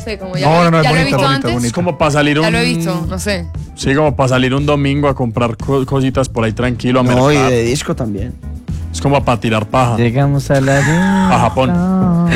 sé, como ya, No, ya es lo he visto bonito, antes. bonito. Es como para salir Ya lo he visto, no sé. Sí, como para salir un domingo a comprar cositas por ahí tranquilo a No, y mercar. de disco también. Es como para tirar paja. Llegamos a la A Japón.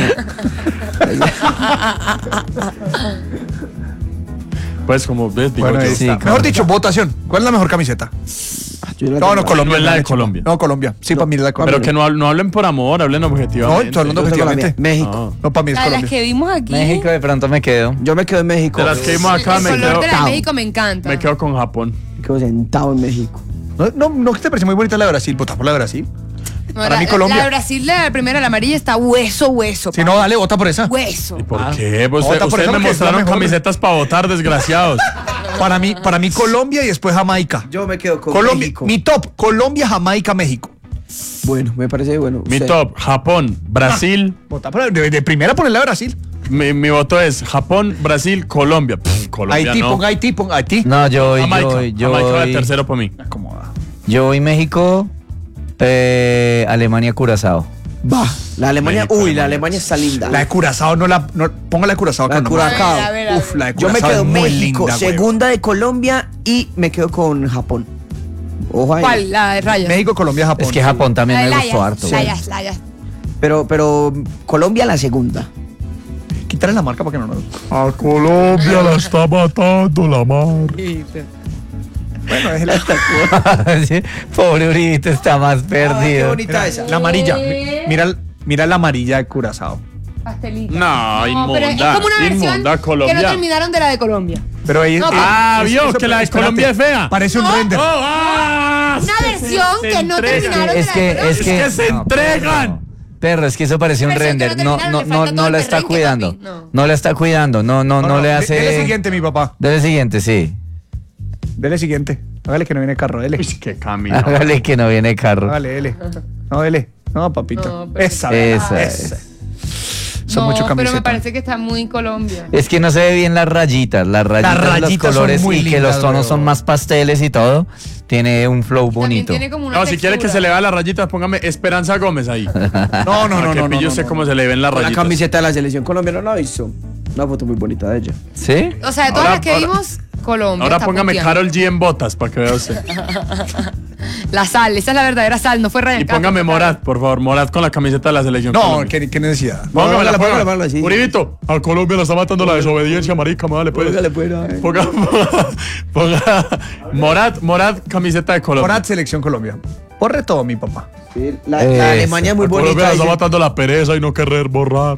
Pues como ves, digo Bueno, yo. ahí sí, está. claro. Mejor dicho, votación. ¿Cuál es la mejor camiseta? No, Colombia. No es la de Nacho. Colombia. No, Colombia. Sí, para mí es la de Colombia. Pero que no hablen por amor, hablen objetivamente. No, estoy hablando Yo soy objetivamente. Colombia. México. No, para mí es La de las Colombia. que vimos aquí. México de pronto me quedo. Yo me quedo en México. De las que vimos acá el me color quedo, de la de México me encanta. me quedo con Japón. Me quedo sentado en México. No, que te parece muy bonita la de Brasil. Votá por la de Brasil. No, para la, mí Colombia. La de Brasil, la primera, la amarilla, está hueso. Si no, dale, vota por esa. Hueso. ¿Y por qué? Pues Vota por ustedes esa me porque es la mostraron mejor. camisetas para votar, desgraciados. Para mí Colombia y después Jamaica. Yo me quedo con Colombia. México. Mi top, Colombia, Jamaica, México. Bueno, me parece bueno. Mi Sí. top, Japón, Brasil. Vota de primera poner la de Brasil. Mi voto es Japón, Brasil, Colombia. Colombia Haití, no. ponga Haití, ponga Haití. No, yo voy, Jamaica. Jamaica va de voy, tercero para mí. Acomoda. yo voy México, Alemania, Curazao. Va. La Alemania. México, Uy, la Alemania. Alemania está linda. La de Curazao ponga la de Curazao La de acá. Curazao. A ver, a ver. Uf, la de Yo me Curazao quedo es en muy México, linda, güey. segunda de Colombia y me quedo con Japón. Ojo ahí. ¿Cuál? La de rayas. México, Colombia, Japón. Es que Japón también La de me gustó Layas, harto. Layas, Layas. Pero Colombia la segunda. Quítale la marca para que no nos... A Colombia la está matando la mar. Bueno, es la, Sí, pobre Urito, está más Ay, qué perdido. bonita esa. la amarilla. Mira la amarilla de Curazao. Pastelito. No, pero es inmunda, como una versión inmunda, Colombia. que no terminaron de la de Colombia. Pero ahí... No, Vio que la de Colombia es fea. Parece un No. render. Una versión que no terminaron Es de que, la de Colombia. es que, Es que se no, entregan. Perro, es que eso parece un Versión que render. no No, terminaron, no, le no, falta todo no el la está perrenque, cuidando. papi, no. No la está cuidando. No le hace. Dele siguiente, mi papá. Dele siguiente, sí. Dele siguiente. Hágale que no viene carro, dele. Uy, qué camino. Hágale que no viene carro. Hágale, dele. No, dele. No, papito. No, pero- Esa. Esa. Son No, mucho pero camiseta. me parece que está muy Colombia. Es que no se ve bien las rayitas los rayitas son colores muy y que lindas, los tonos son weón. más pasteles y todo. Tiene un flow También bonito. tiene como una No, si quiere que textura. se le vea las rayitas, póngame Esperanza Gómez ahí. No, Para que pille usted cómo se le ven las La rayitas. camiseta de la selección colombiana no la he visto. Una foto muy bonita de ella. ¿Sí? O sea, de todas Ahora- las que ahora- vimos, Colombia. Ahora está póngame punteando. Karol G en botas para que vea usted. La sal, esa es la verdadera sal, no fue Ryan Y póngame Morat, por favor. Morat con la camiseta de la selección. No, Colombia. qué necesidad. Póngamela, Póngala, póngala. sí. Uribito, a Colombia la está matando la desobediencia, marica, dale pues. Póngale, pues, ay. Ponga Morat, camiseta de Colombia. Morat, selección Colombia. Borre todo, mi papá. Sí, la Alemania es muy A Colombia bonita. la está dice. matando la pereza y no querer borrar.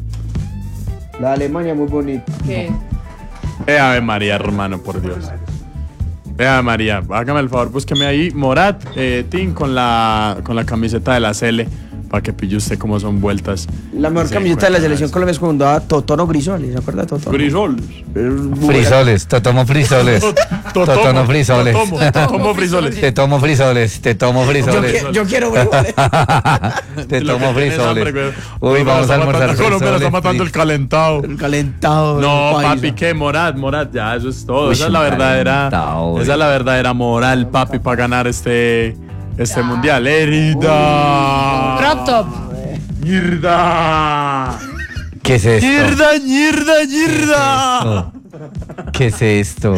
La Alemania es muy bonita. ¿Qué? Ave María, hermano, por Dios. Ave María, hágame el favor, búsqueme ahí Morat, Tim, con la camiseta de la Cele, para que pille usted cómo son vueltas. La mejor Sí, camiseta de la cuéntame selección eso. Colombia es cuando daba Totono Grisoli. ¿Se acuerda de Totono? Grisol. Frisoles, Totomo frisoles. Totono frisoles. Totomo frisoles. Te tomo frisoles, te tomo frisoles. Yo quiero frijoles. Te Lo tomo que tienes hambre, frisoles. güey. Uy, vamos a almorzar Colombia la está frisoles. matando el calentado. El calentado. No, del país. papi, ¿qué? Morat, ya, eso es todo. Uy, Esa es la un verdadera. calentado, Esa es la verdadera moral, papi, para ganar este mundial. ¡Herida! Crop top. ¡Mierda! ¿Qué es esto? ¡Mierda! ¿Qué es esto?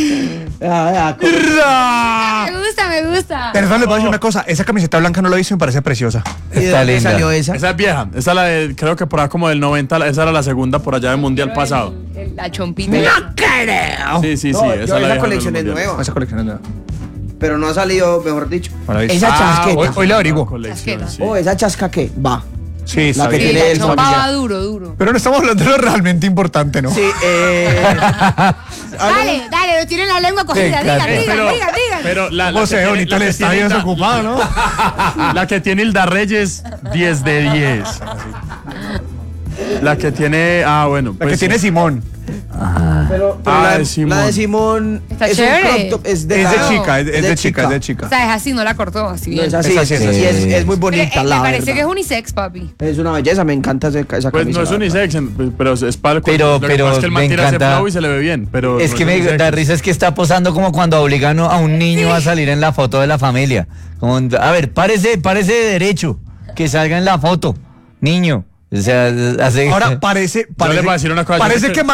¡Mierda! Me gusta. Pero les voy a decir una cosa. Esa camiseta blanca no la he visto y me parece preciosa. ¿Y de Está dónde linda. salió esa? Esa es vieja. Esa es la de, creo que por ahí como del 90. Esa era la segunda por allá del mundial pasado. La chompita. Sí, sí, sí. No, Esa yo es la esa vieja colección del es mundial. nueva. Esa colección es nueva. Pero no ha salido, mejor dicho. Maravilla. Esa chasqueta. Hoy la averiguo. Colección, Chasqueta. sí. Oh, esa chasca que va. Sí, La que bien. tiene el Chompaba familiar. duro. Pero no estamos hablando de lo realmente importante, ¿no? Sí, Dale, lo tiene en la lengua cogida. Digan. Pero ¿Cómo se ve bonito el estadio desocupado, no? La que tiene Hilda Reyes, 10 de 10. La que tiene. Ah, bueno. La que tiene Simón. pero Ah, la, de Simón. la de Simón Está es chévere. un crop top, es de, Es de la- chica, es de chica, es de chica. O sea, es así, no la cortó, así No, bien. es así, Es así, es, es así. y es muy Pero, bonita, me la parece verdad. que es unisex, papi. Es una belleza, me encanta esa Pues camisa. no es la verdad. unisex, pero es para el Pero- lo que pero pasa es que el man me tira ese encanta- flow y se le ve bien. Pero Es no que me unisex. da risa, es que está posando como cuando obligan a un niño a salir en la foto de la familia. Como, a ver, párese de derecho, que salga en la foto, niño. O sea, hace... Ahora parece Yo les voy a decir una cosa, yo parece sé que- que